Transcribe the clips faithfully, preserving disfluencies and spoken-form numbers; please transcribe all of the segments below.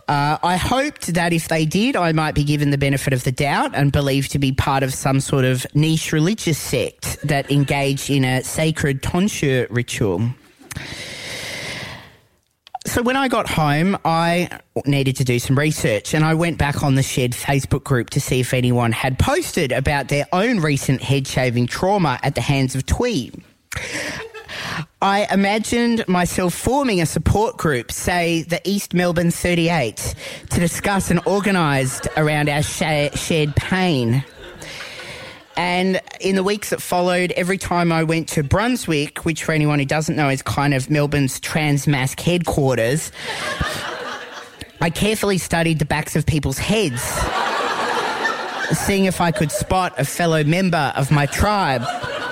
Uh, I hoped that if they did, I might be given the benefit of the doubt and believed to be part of some sort of niche religious sect that engaged in a sacred tonsure ritual. So when I got home, I needed to do some research, and I went back on the Shed Facebook group to see if anyone had posted about their own recent head shaving trauma at the hands of Twee. I imagined myself forming a support group, say the East Melbourne thirty-eight, to discuss and organise around our sh- shared pain. And in the weeks that followed, every time I went to Brunswick, which for anyone who doesn't know is kind of Melbourne's Transmask headquarters, I carefully studied the backs of people's heads, seeing if I could spot a fellow member of my tribe.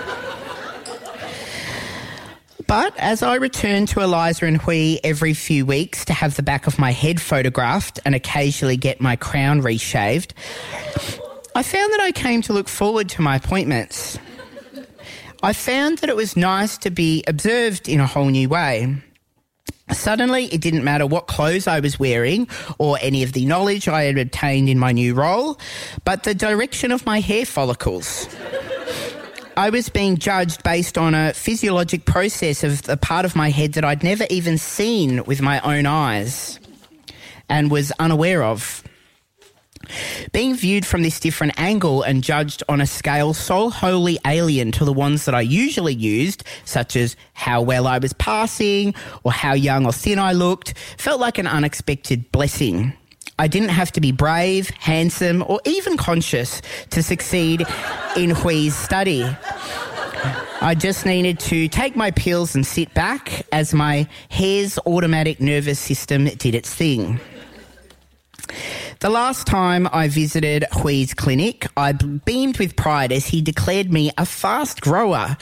But as I returned to Eliza and Hui every few weeks to have the back of my head photographed and occasionally get my crown reshaved, I found that I came to look forward to my appointments. I found that it was nice to be observed in a whole new way. Suddenly, it didn't matter what clothes I was wearing or any of the knowledge I had obtained in my new role, but the direction of my hair follicles. I was being judged based on a physiologic process of the part of my head that I'd never even seen with my own eyes and was unaware of. Being viewed from this different angle and judged on a scale so wholly alien to the ones that I usually used, such as how well I was passing or how young or thin I looked, felt like an unexpected blessing. I didn't have to be brave, handsome, or even conscious to succeed in Hui's study. I just needed to take my pills and sit back as my hair's automatic nervous system did its thing. The last time I visited Hui's clinic, I beamed with pride as he declared me a fast grower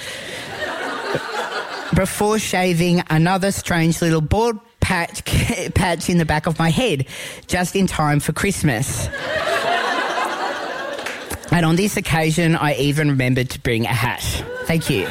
before shaving another strange little bald patch, patch in the back of my head, just in time for Christmas. And on this occasion, I even remembered to bring a hat. Thank you.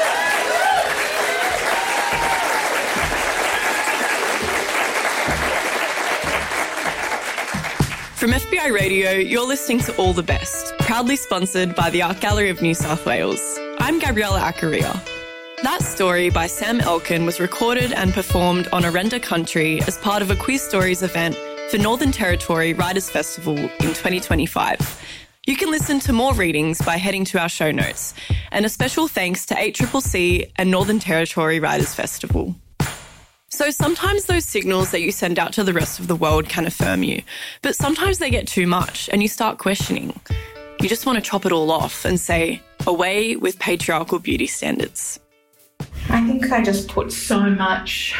From F B I Radio, you're listening to All the Best, proudly sponsored by the Art Gallery of New South Wales. I'm Gabriella Acaria. That story by Sam Elkin was recorded and performed on Arenda Country as part of a Quiz Stories event for Northern Territory Writers' Festival in twenty twenty-five. You can listen to more readings by heading to our show notes, and a special thanks to A C C C and Northern Territory Writers' Festival. So sometimes those signals that you send out to the rest of the world can affirm you, but sometimes they get too much and you start questioning. You just want to chop it all off and say, away with patriarchal beauty standards. I think I just put so much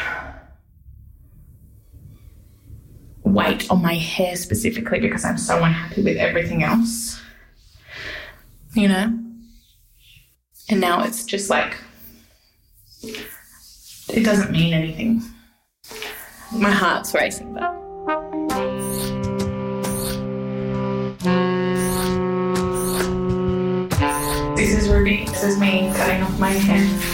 weight on my hair specifically because I'm so unhappy with everything else, you know? And now it's just like, it doesn't mean anything. My heart's racing, but... This is Ruby. This is me cutting off my hair.